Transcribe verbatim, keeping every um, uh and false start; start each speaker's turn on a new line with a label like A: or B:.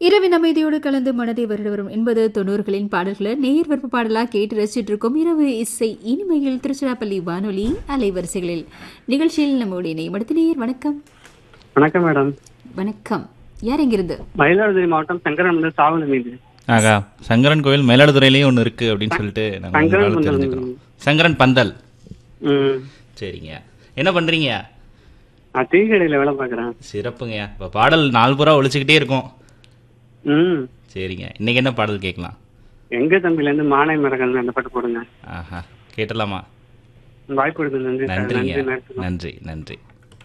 A: இரவின் அமைதியோடு கலந்து மனதை வருட வரும் என்பது தொண்ணூறுகளின் பாடல்களை நேர் விருப்ப பாடலா கேட்டு ரசிச்சுட்டு இருக்கோம். இரவு இசை இனிமையில் திருச்சிராப்பள்ளி வானொலி அலைவரிசைகளில் நிகழ்ச்சியில் நம்முடைய நேயமடுத்த நேயர். வணக்கம்.
B: வணக்கம் மேடம்.
A: வணக்கம். யார் எங்கிருந்து?
B: மயிலாடுதுறை மாவட்டம் சங்கரன் சாவல் மீது.
C: ஆகா, சங்கரன் கோயில் மயிலாடுதுறையிலயும் ஒண்ணு இருக்கு அப்படின்னு சொல்லிட்டு நாங்க தெரிஞ்சுக்கிறோம். சங்கரன் பந்தல். சரிங்க, என்ன பண்றீங்க?
B: டீ கடையில வேலை பாக்குறேன்.
C: சிறப்புங்க. இப்ப பாடல் நாலு புறா ஒழிச்சுக்கிட்டே இருக்கும்.
B: ம்
C: சரிங்க, இன்னைக்கு என்ன பாடல் கேட்கலாம்?
B: எங்க தம்பில இருந்து மானை மரங்கள் அந்த பாட்டு போடுங்க.
C: ஆஹா, கேட்டலாமா?
B: வாய்ப்பு கொடுத்தது
C: நன்றிங்க. நன்றி நன்றி.